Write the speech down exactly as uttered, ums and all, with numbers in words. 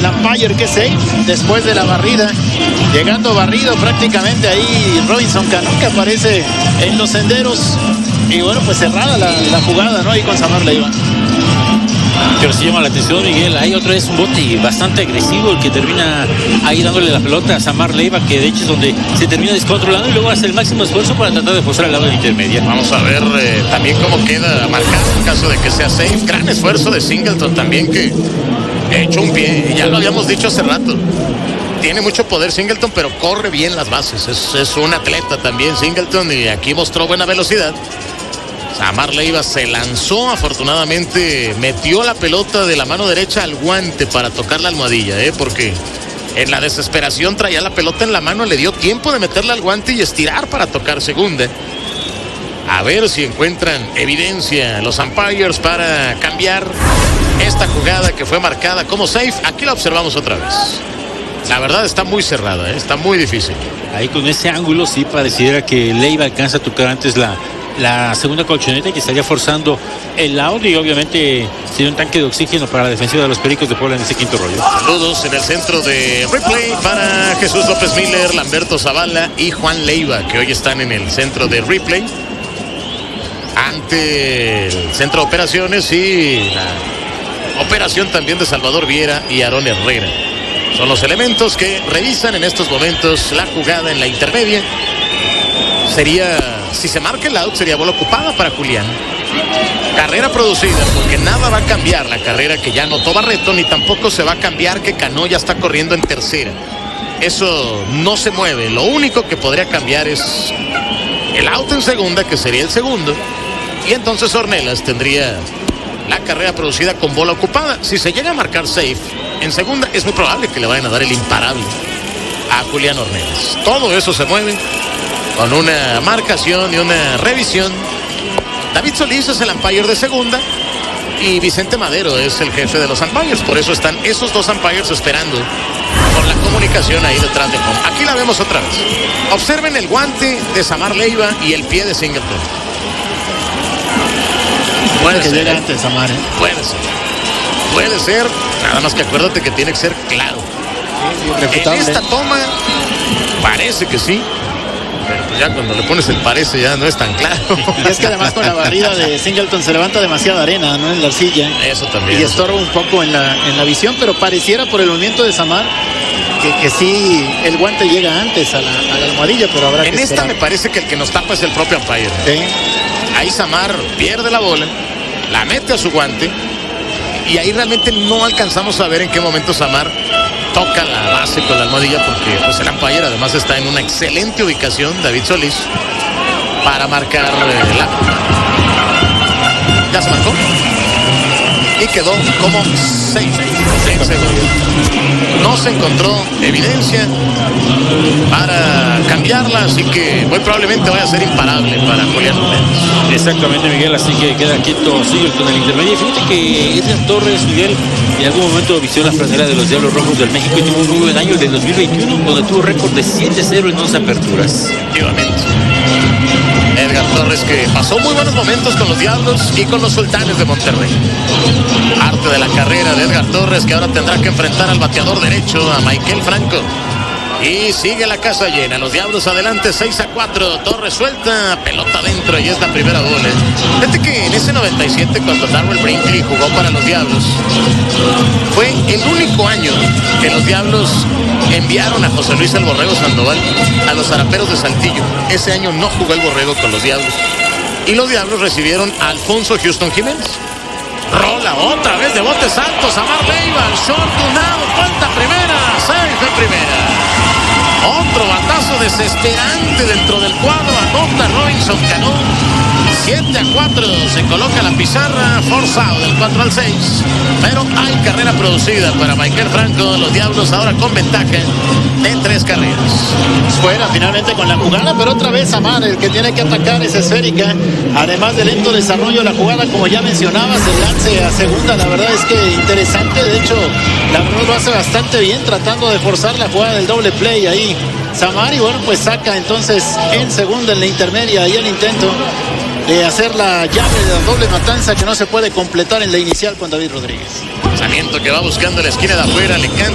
umpire que es safe después de la barrida. Llegando barrido prácticamente ahí Robinson Cano, que aparece en los senderos. Y bueno, pues cerrada la, la jugada, ¿no? Ahí con Samar Leiva. Pero sí llama la atención, Miguel. Hay otra vez un bote bastante agresivo, el que termina ahí dándole la pelota a Samar Leiva, que de hecho es donde se termina descontrolando y luego hace el máximo esfuerzo para tratar de forzar al lado de la intermedia. Vamos a ver eh, también cómo queda marcado en caso de que sea safe. Gran esfuerzo de Singleton también, que echó un pie, ya lo habíamos dicho hace rato. Tiene mucho poder Singleton, pero corre bien las bases. Es, es un atleta también Singleton, y aquí mostró buena velocidad. Samar Leiva se lanzó, afortunadamente metió la pelota de la mano derecha al guante para tocar la almohadilla, ¿eh? Porque en la desesperación traía la pelota en la mano, le dio tiempo de meterla al guante y estirar para tocar segunda. A ver si encuentran evidencia los umpires para cambiar esta jugada que fue marcada como safe. Aquí la observamos otra vez. La verdad está muy cerrada, ¿eh? Está muy difícil. Ahí con ese ángulo sí pareciera que Leiva alcanza a tocar antes la, la segunda colchoneta, que estaría forzando el out, y obviamente sería un tanque de oxígeno para la defensiva de los Pericos de Puebla en ese quinto rollo. Saludos en el centro de replay para Jesús López Miller, Lamberto Zavala y Juan Leiva, que hoy están en el centro de replay ante el centro de operaciones, y la operación también de Salvador Viera y Aarón Herrera. Son los elementos que revisan en estos momentos la jugada en la intermedia. Sería, si se marca el out, sería bola ocupada para Julián. Carrera producida, porque nada va a cambiar la carrera que ya anotó Barreto, ni tampoco se va a cambiar que Cano ya está corriendo en tercera. Eso no se mueve. Lo único que podría cambiar es el out en segunda, que sería el segundo. Y entonces Ornelas tendría la carrera producida con bola ocupada. Si se llega a marcar safe en segunda, es muy probable que le vayan a dar el imparable a Julián Ornelas. Todo eso se mueve con una marcación y una revisión. David Solís es el umpire de segunda y Vicente Madero es el jefe de los umpires. Por eso están esos dos umpires esperando con la comunicación ahí detrás de home. Aquí la vemos otra vez. Observen el guante de Samar Leiva y el pie de Singleton. Puede que llegue antes, Samar, ¿eh? Puede ser. Puede ser. Nada más que acuérdate que tiene que ser claro. Sí, sí, en esta toma parece que sí. Pero pues ya cuando le pones el parece ya no es tan claro. Y es que además con la barrida de Singleton se levanta demasiada arena, ¿no? En la arcilla. Eso también. Y estorba un poco en la, en la visión, pero pareciera por el movimiento de Samar que, que sí, el guante llega antes a la, a la almohadilla, pero habrá en que esta esperar. me parece que el que nos tapa es el propio umpire. Sí. Ahí Samar pierde la bola, la mete a su guante, y ahí realmente no alcanzamos a ver en qué momento Samar toca la base con la almohadilla, porque pues el umpire además está en una excelente ubicación, David Solís, para marcar eh, la... Ya se marcó y quedó como seis en segundo. No se encontró evidencia para cambiarla, así que muy probablemente vaya a ser imparable para Julián Ornelas. Exactamente, Miguel, así que queda quieto Singleton en el intermedio. Fíjate que Edgar Torres, Miguel, en algún momento vistió la franela de los Diablos Rojos del México y tuvo un muy buen año del dos mil veintiuno, donde tuvo récord de siete cero en dos aperturas. Efectivamente. Edgar Torres, que pasó muy buenos momentos con los Diablos y con los Sultanes de Monterrey. Arte de la carrera de Edgar Torres, que ahora tendrá que enfrentar al bateador derecho, a Michael Franco. Y sigue la casa llena. Los Diablos adelante seis a cuatro. Torres suelta, pelota adentro y es la primera bola. Fíjate que en ese noventa y siete, cuando Darrell Brinkley jugó para los Diablos, fue el único año que los Diablos enviaron a José Luis el Borrego Sandoval a los Zaraperos de Saltillo. Ese año no jugó el Borrego con los Diablos. Y los Diablos recibieron a Alfonso Houston Jiménez. Rola otra vez de botes altos, Samar Leiva, short, un out, vuelta primera, safe de primera. Otro batazo desesperante dentro del cuadro, anota Robinson Cano. siete a cuatro, se coloca la pizarra, forzado del cuatro al seis. Pero hay carrera producida para Michael Franco. Los Diablos ahora con ventaja de tres carreras. Fuera finalmente con la jugada, pero otra vez Samar el que tiene que atacar esa esférica. Además de lento desarrollo, la jugada, como ya mencionabas, el lance a segunda, la verdad es que interesante. De hecho, la verdad lo hace bastante bien, tratando de forzar la jugada del doble play ahí Samar, y bueno, pues saca entonces en segunda en la intermedia y el intento de hacer la llave de la doble matanza que no se puede completar en la inicial con David Rodríguez. Lanzamiento que va buscando la esquina de afuera, le canta